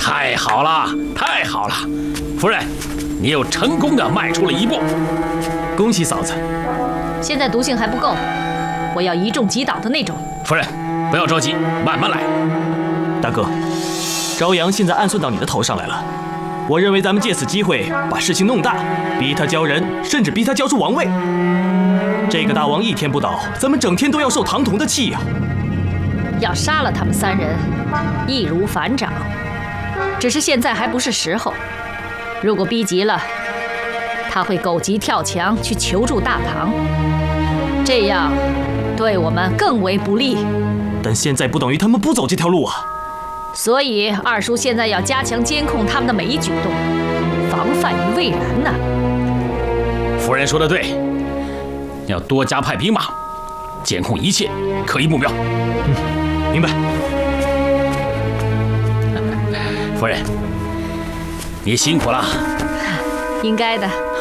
太好了，太好了，夫人，你又成功的迈出了一步， 恭喜嫂子。 现在毒性还不够，我要一中击倒的那种。 夫人，不要着急，慢慢来。 大哥，朝阳现在暗算到你的头上来了。我认为咱们借此机会把事情弄大，逼他交人，甚至逼他交出王位。这个大王一天不倒，咱们整天都要受唐统的气呀。 要杀了他们3人，易如反掌。只是现在还不是时候。如果逼急了，他会狗急跳墙去求助大唐，这样对我们更为不利。 但现在不等于他们不走这条路啊。 所以二叔现在要加强监控他们的每一举动，防范于未然呢。 夫人说的对，要多加派兵马，监控一切可疑目标。 明白。 夫人，你辛苦了。 应该的。